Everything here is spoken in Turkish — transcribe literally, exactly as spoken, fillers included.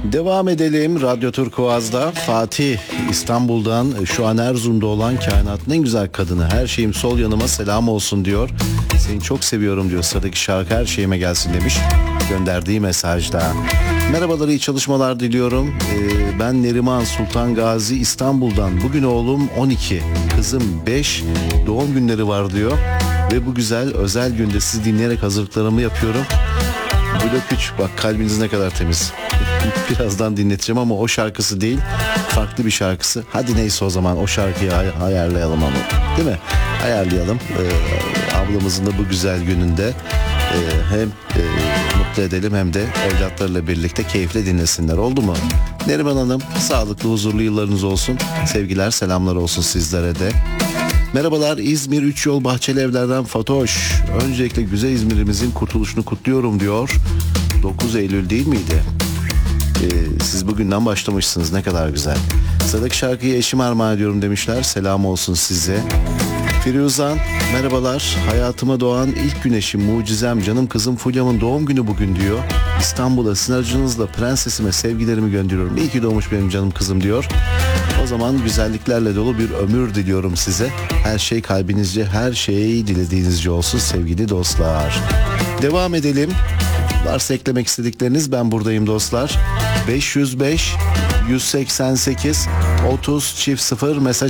Devam edelim. Radyo Turkuaz'da Fatih İstanbul'dan, şu an Erzurum'da olan kainatın en güzel kadını, her şeyim sol yanıma selam olsun diyor. Seni çok seviyorum diyor. Sıradaki şarkı her şeyime gelsin demiş gönderdiği mesajda. Merhabalar, iyi çalışmalar diliyorum. Ee, ben Neriman Sultan Gazi İstanbul'dan. Bugün oğlum on iki, kızım beş, doğum günleri var diyor. Ve bu güzel özel günde sizi dinleyerek hazırlıklarımı yapıyorum. Blok üç, bak kalbiniz ne kadar temiz. Birazdan dinleteceğim ama o şarkısı değil, farklı bir şarkısı. Hadi neyse, o zaman o şarkıyı ay- ayarlayalım ama, değil mi? Ayarlayalım. Ee, ablamızın da bu güzel gününde e, hem e, mutlu edelim hem de evlatlarıyla birlikte keyifle dinlesinler. Oldu mu? Neriman Hanım, sağlıklı huzurlu yıllarınız olsun. Sevgiler, selamlar olsun sizlere de. Merhabalar, İzmir üç Yol Bahçeli Evler'den Fatoş. Öncelikle güzel İzmir'imizin kurtuluşunu kutluyorum diyor. dokuz Eylül değil miydi? Ee, siz bugünden başlamışsınız, ne kadar güzel. Sıradaki şarkıyı eşime armağan ediyorum demişler. Selam olsun size. Firuzan, merhabalar. Hayatıma doğan ilk güneşim, mucizem, canım kızım Fulya'mın doğum günü bugün diyor. İstanbul'a sizin aracınızla prensesime sevgilerimi gönderiyorum. İyi ki doğmuş benim canım kızım diyor. O zaman güzelliklerle dolu bir ömür diliyorum size. Her şey kalbinizce, her şey dilediğinizce olsun sevgili dostlar. Devam edelim. Varsa eklemek istedikleriniz, ben buradayım dostlar. beş yüz beş yüz seksen sekiz otuz çift sıfır mesaj